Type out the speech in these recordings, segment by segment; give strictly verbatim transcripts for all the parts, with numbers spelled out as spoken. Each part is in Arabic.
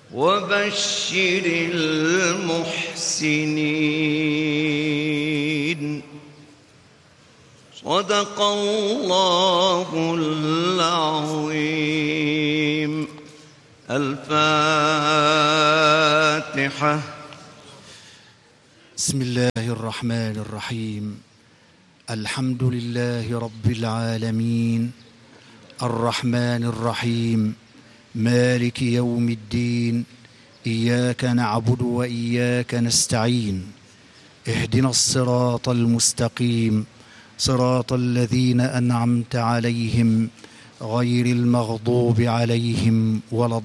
وبشر المحسنين. صدق الله العظيم. الفاتحة. بسم الله الرحمن الرحيم. الحمد لله رب العالمين الرحمن الرحيم مالك يوم الدين. إياك نعبد وإياك نستعين. اهدنا الصراط المستقيم صراط الذين أنعمت عليهم غير المغضوب عليهم ولا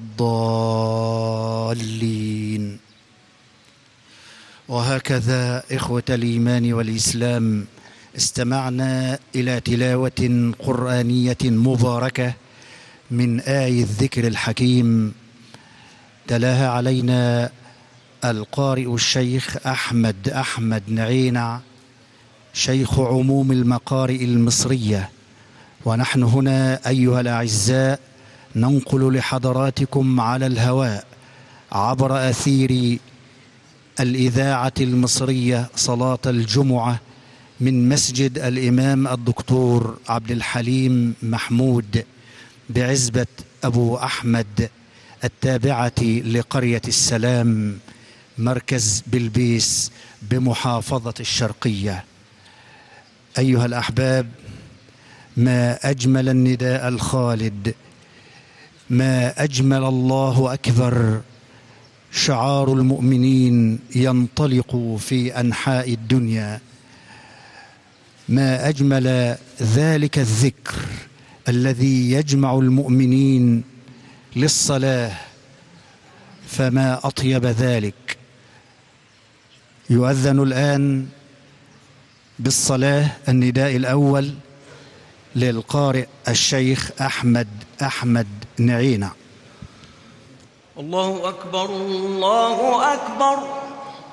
الضالين. وهكذا إخوة الإيمان والإسلام استمعنا إلى تلاوة قرآنية مباركة من آي الذكر الحكيم تلاها علينا القارئ الشيخ أحمد أحمد نعينع شيخ عموم المقارئ المصرية. ونحن هنا أيها الأعزاء ننقل لحضراتكم على الهواء عبر أثير الإذاعة المصرية صلاة الجمعة من مسجد الإمام الدكتور عبد الحليم محمود بعزبة أبو أحمد التابعة لقرية السلام مركز بلبيس بمحافظة الشرقية. أيها الأحباب، ما أجمل النداء الخالد، ما أجمل الله أكبر شعار المؤمنين ينطلق في أنحاء الدنيا، ما أجمل ذلك الذكر الذي يجمع المؤمنين للصلاة، فما أطيب ذلك. يؤذن الآن بالصلاة النداء الأول للقارئ الشيخ أحمد أحمد نعينع. الله أكبر الله أكبر.